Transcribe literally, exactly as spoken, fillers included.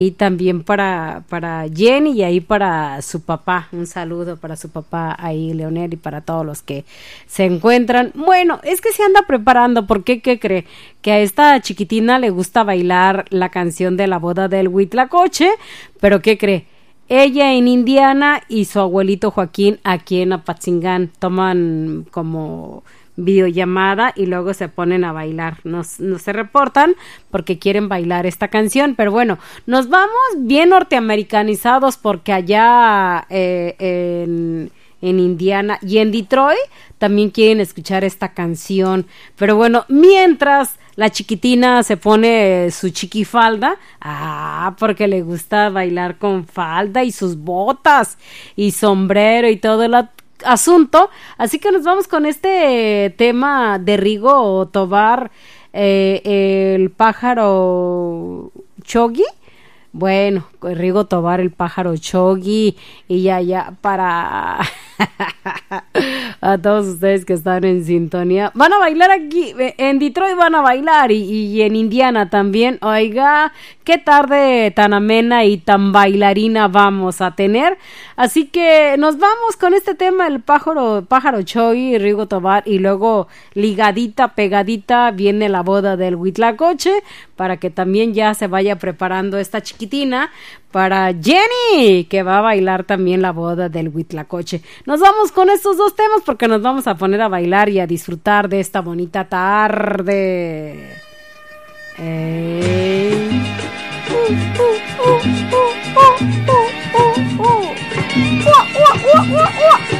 Y también para, para Jenny y ahí para su papá, un saludo para su papá ahí, Leonel, y para todos los que se encuentran. Bueno, es que se anda preparando, porque ¿qué cree? Que a esta chiquitina le gusta bailar la canción de la boda del Huitlacoche, pero ¿qué cree? Ella en Indiana y su abuelito Joaquín aquí en Apatzingán toman como videollamada y luego se ponen a bailar, no, no se reportan porque quieren bailar esta canción, pero bueno, nos vamos bien norteamericanizados porque allá eh, en, en Indiana y en Detroit también quieren escuchar esta canción, pero bueno, mientras la chiquitina se pone su chiquifalda, ah, porque le gusta bailar con falda y sus botas y sombrero y todo el asunto, así que nos vamos con este tema de Rigo Tobar, eh, el pájaro Chogui. Bueno, Rigo Tobar, el pájaro Chogui, y ya, ya, para a todos ustedes que están en sintonía. Van a bailar aquí, en Detroit van a bailar, y, y en Indiana también. Oiga, qué tarde tan amena y tan bailarina vamos a tener. Así que nos vamos con este tema, el pájaro, pájaro Chogui y Rigo Tobar, y luego ligadita, pegadita, viene la boda del Huitlacoche, para que también ya se vaya preparando esta chiquitina para Jenny, que va a bailar también la boda del Huitlacoche. Nos vamos con estos dos temas porque nos vamos a poner a bailar y a disfrutar de esta bonita tarde. Hey. Uh, uh, uh, uh, uh, uh, uh, uh. Uh, uh, uh, uh, uh.